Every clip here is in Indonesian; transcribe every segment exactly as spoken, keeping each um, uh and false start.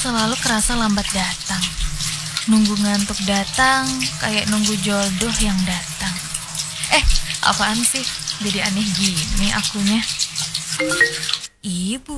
selalu kerasa lambat datang. Nunggu ngantuk datang, kayak nunggu jodoh yang datang. Eh, apaan sih? Jadi aneh gini akunya. Ibu.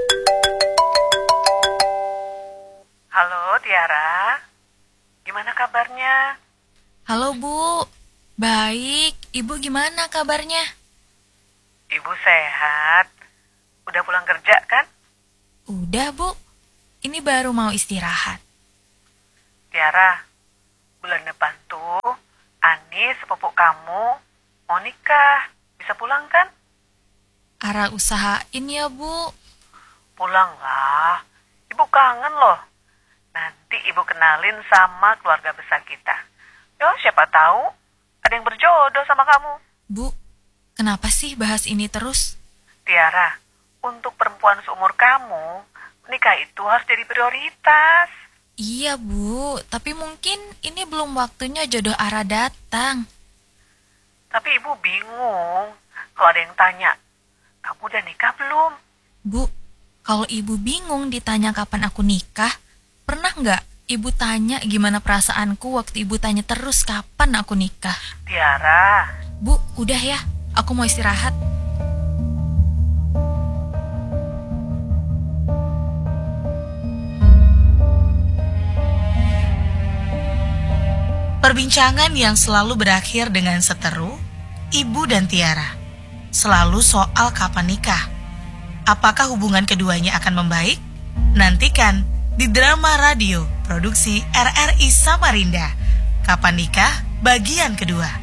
Halo Tiara, gimana kabarnya? Halo Bu, baik. Ibu gimana kabarnya? Ibu sehat? Udah pulang kerja kan? Udah Bu, ini baru mau istirahat. Tiara, bulan depan tuh Ani sepupu kamu mau nikah. Bisa pulang kan? Ara usahain ya Bu. Pulang lah, ibu kangen loh. Nanti ibu kenalin sama keluarga besar kita. Yo, siapa tahu ada yang berjodoh sama kamu. Bu, kenapa sih bahas ini terus? Tiara, untuk perempuan seumur kamu, nikah itu harus jadi prioritas. Iya Bu, tapi mungkin ini belum waktunya jodoh Ara datang. Tapi ibu bingung kalau ada yang tanya, kamu udah nikah belum? Bu, kalau ibu bingung ditanya kapan aku nikah, pernah nggak ibu tanya gimana perasaanku waktu ibu tanya terus kapan aku nikah? Tiara. Bu, udah ya, aku mau istirahat. Perbincangan yang selalu berakhir dengan seteru, Ibu dan Tiara, selalu soal kapan nikah. Apakah hubungan keduanya akan membaik? Nantikan di drama radio produksi R R I Samarinda, Kapan Nikah bagian kedua.